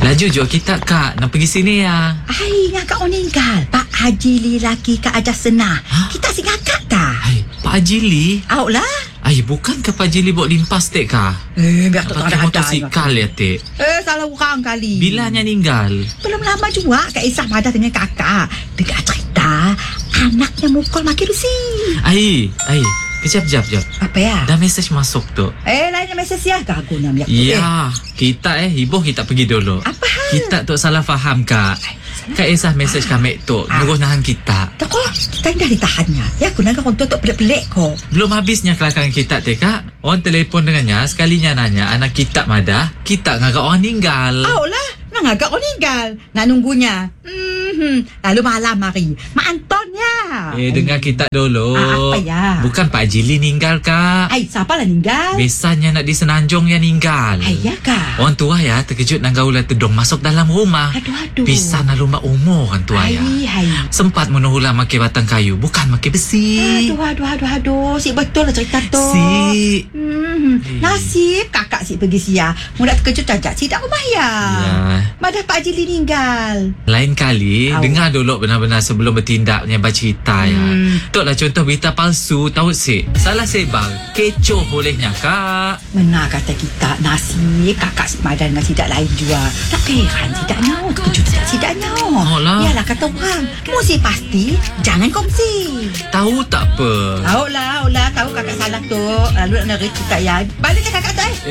Laju jom kita kak, nak pergi sini ya. Ai, ngakak meninggal. Pak Haji Li laki Kak Ajas Senah. Kita si ngakak tak? Hai, Pak Haji Li. Awak lah. Ai, bukan ke Pak Haji Li bawa limpas tek kah? Biar tak Pakai ada motosikal ya tek. Salah orang kali. Bilanya ninggal. Belum lama juga Kak Isah madah dengan kakak. Dengar cerita, anaknya mukul makin rusi. Ai. Kejap. Apa ya? Dah mesej masuk tu. Lainnya mesej ya. Gagu nak Ya, kita hibuh kita pergi dulu. Apa hal? Kita tu salah faham kak. Kak Isah mesej kami tu nyuruh nahan kita. Tak kok, kita dah ditahannya. Ya, aku nak orang tu pelik-pelik kok. Belum habisnya kelakangan kita teh kak. Orang telefon dengannya, sekalinya nanya anak kita madah, kita ngagak orang ninggal. Lah, nak agak kau meninggal. Nak nunggunya. Lalu malam mari. Mak Antonnya. Dengar kita dulu. Apa ya? Bukan Pak Haji Li ninggal kak. Siapa lah ninggal? Biasanya nak di Senanjung yang ninggal. Ya kak. Orang tua ya terkejut nak gaula tedong masuk dalam rumah. Aduh. Bisa nak lumba umur orang tua ya. Sempat menuhula makai batang kayu, bukan makai besi. Aduh. Si betul lah cerita tu. Si. Nasib kakak si pergi sia. Mudah terkejut cacak si tak rumah ya. Madah Pak Haji Li ninggal. Lain kali dengar dulu benar-benar sebelum bertindaknya baca cerita ya. Tok lah contoh berita palsu tahu si. Salah sebar, kecoh bolehnya kak. Benar kata kita. Nasib kakak si Madan dengan sidak lain juga. Tak heran sidaknya. Terkejut sidaknya. Yalah kata orang. Mesti pasti jangan kongsi. Tahu tak apa. Tahu lah. Tahu kakak salah tu. Lalu nak ngerit kita ya. Baliknya kakak tu